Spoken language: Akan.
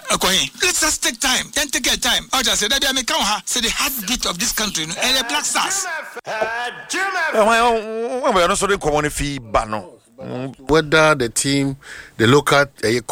Let's just take time. Then take your time. I just said that I make say the heartbeat of this country and the Black Stars. Whether the team, the local